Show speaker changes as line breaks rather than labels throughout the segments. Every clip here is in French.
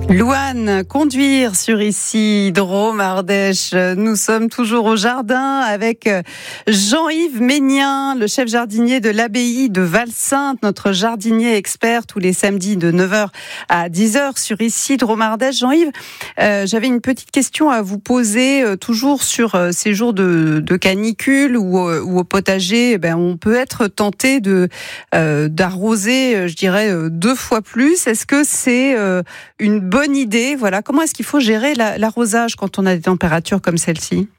Louane, conduire sur ici, Drôme, Ardèche. Nous sommes toujours au jardin avec Jean-Yves Ménien, le chef jardinier de l'abbaye de Val-Sainte, notre jardinier expert tous les samedis de 9h à 10h sur ici, Drôme, Ardèche. Jean-Yves, j'avais une petite question à vous poser, toujours sur ces jours de canicule ou au potager. On peut être tenté d'arroser, je dirais, 2 fois plus. Est-ce que c'est une bonne idée? Voilà, comment est-ce qu'il faut gérer l'arrosage quand on a des températures comme celle-ci?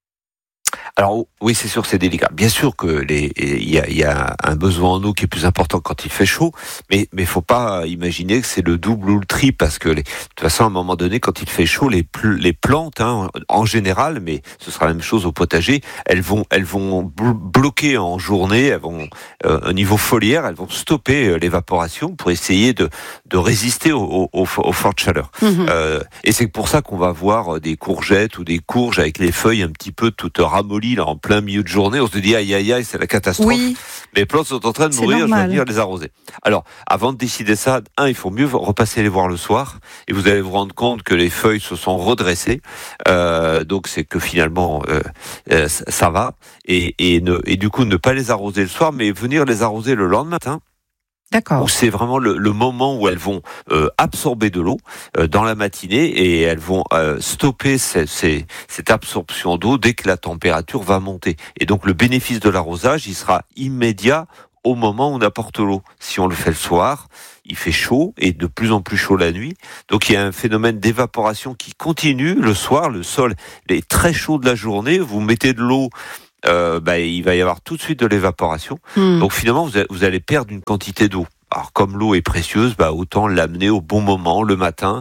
Alors oui, c'est sûr, c'est délicat. Bien sûr que il y a un besoin en eau qui est plus important quand il fait chaud, mais faut pas imaginer que c'est le double ou le triple, parce que de toute façon, à un moment donné, quand il fait chaud, les plantes, en général, mais ce sera la même chose au potager, elles vont bloquer en journée, elles vont au niveau foliaire, elles vont stopper l'évaporation pour essayer de résister aux fortes chaleurs. Et c'est pour ça qu'on va voir des courgettes ou des courges avec les feuilles un petit peu toutes ramollies là, en plein milieu de journée. On se dit aïe aïe aïe, c'est la catastrophe. Oui. Mais les plantes sont en train de mourir, normal. Je vais venir les arroser. Alors, avant de décider ça, il faut mieux repasser les voir le soir, et vous allez vous rendre compte que les feuilles se sont redressées. Donc c'est que finalement ça va, et du coup ne pas les arroser le soir, mais venir les arroser le lendemain matin.
D'accord.
Où c'est vraiment le moment où elles vont absorber de l'eau dans la matinée, et elles vont stopper cette absorption d'eau dès que la température va monter. Et donc le bénéfice de l'arrosage, il sera immédiat au moment où on apporte l'eau. Si on le fait le soir, il fait chaud, et de plus en plus chaud la nuit. Donc il y a un phénomène d'évaporation qui continue le soir. Le sol est très chaud de la journée. Vous mettez de l'eau, il va y avoir tout de suite de l'évaporation. Donc finalement, vous allez perdre une quantité d'eau. Alors comme l'eau est précieuse, autant l'amener au bon moment, le matin.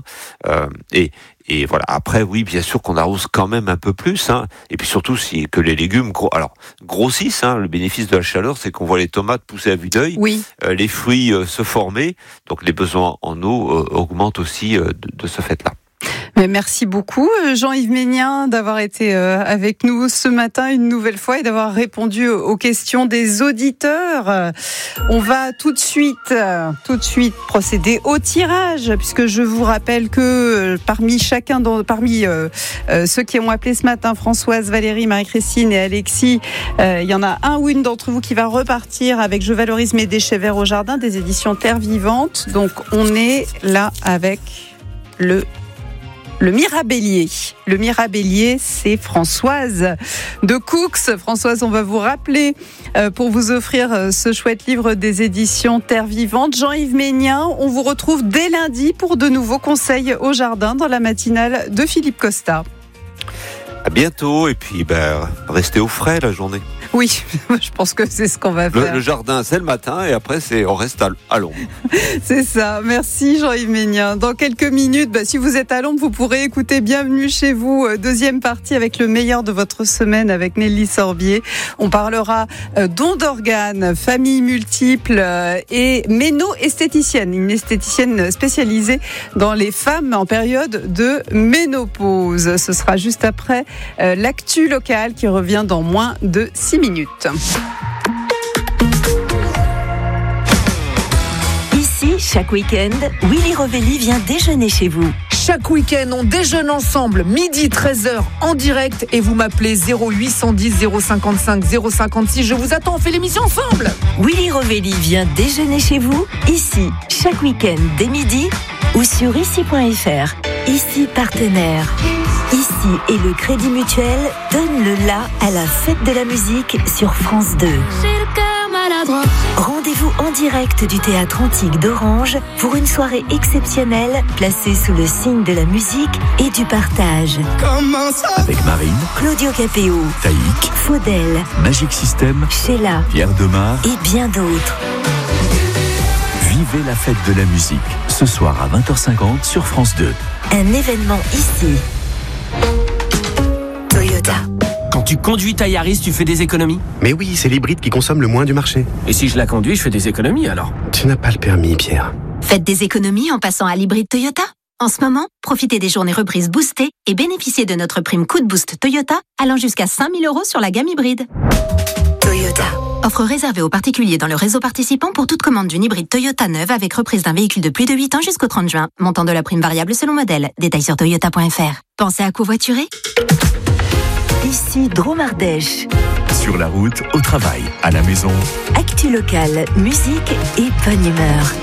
Et voilà. Après, oui, bien sûr qu'on arrose quand même un peu plus. Et puis surtout, que les légumes grossissent. Le bénéfice de la chaleur, c'est qu'on voit les tomates pousser à vue d'œil, les fruits se former. Donc les besoins en eau augmentent aussi de ce fait-là.
Mais merci beaucoup Jean-Yves Ménien d'avoir été avec nous ce matin une nouvelle fois et d'avoir répondu aux questions des auditeurs. On va tout de suite procéder au tirage, puisque je vous rappelle que parmi ceux qui ont appelé ce matin, Françoise, Valérie, Marie-Christine et Alexis, il y en a un ou une d'entre vous qui va repartir avec Je valorise mes déchets verts au jardin des éditions Terre Vivante. Donc on est là avec le Mirabellier. Le Mirabellier, c'est Françoise de Coux. Françoise, on va vous rappeler pour vous offrir ce chouette livre des éditions Terre Vivante. Jean-Yves Ménien, on vous retrouve dès lundi pour de nouveaux conseils au jardin dans la matinale de Philippe Costa.
À bientôt, et puis restez au frais la journée.
Oui, je pense que c'est ce qu'on va faire.
Le jardin, c'est le matin, et après, on reste à l'ombre.
C'est ça. Merci Jean-Yves Ménien. Dans quelques minutes, si vous êtes à l'ombre, vous pourrez écouter Bienvenue chez vous, deuxième partie avec le meilleur de votre semaine avec Nelly Sorbier. On parlera don d'organes, famille multiple et méno-esthéticienne, une esthéticienne spécialisée dans les femmes en période de ménopause. Ce sera juste après l'actu locale qui revient dans moins de 6 minutes.
Ici, chaque week-end, Willy Rovelli vient déjeuner chez vous.
Chaque week-end, on déjeune ensemble, midi 13h en direct, et vous m'appelez 0810 055 056. Je vous attends, on fait l'émission ensemble.
Willy Rovelli vient déjeuner chez vous, ici, chaque week-end dès midi, ou sur ici.fr. Ici partenaire. Ici et le Crédit Mutuel donne le la à la fête de la musique sur France 2. Rendez-vous en direct du Théâtre Antique d'Orange pour une soirée exceptionnelle placée sous le signe de la musique et du partage.
Avec Marine,
Claudio Capéo,
Taïk,
Faudel,
Magic System,
Sheila,
Pierre Demar
et bien d'autres.
Vivez la fête de la musique ce soir à 20h50 sur France 2.
Un événement ici. Toyota.
Quand tu conduis ta Yaris, tu fais des économies?
Mais oui, c'est l'hybride qui consomme le moins du marché.
Et si je la conduis, je fais des économies alors?
Tu n'as pas le permis, Pierre.
Faites des économies en passant à l'hybride Toyota. En ce moment, profitez des journées reprises boostées et bénéficiez de notre prime Coup de Boost Toyota allant jusqu'à 5 000 € sur la gamme hybride.
Toyota.
Offre réservée aux particuliers dans le réseau participant pour toute commande d'une hybride Toyota neuve avec reprise d'un véhicule de plus de 8 ans jusqu'au 30 juin. Montant de la prime variable selon modèle. Détails sur toyota.fr. Pensez à covoiturer ?
Ici Drôme Ardèche.
Sur la route, au travail, à la maison.
Actu locale, musique et bonne humeur.